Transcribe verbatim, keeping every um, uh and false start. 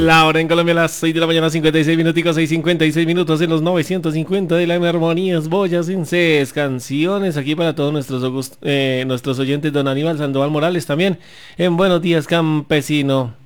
La hora en Colombia a las seis de la mañana, cincuenta y seis minuticos, seis cincuenta y seis minutos en los novecientos cincuenta de la M Armonías, Boyas, Inces, canciones aquí para todos nuestros, eh, nuestros oyentes, don Aníbal Sandoval Morales también, en Buenos Días Campesino.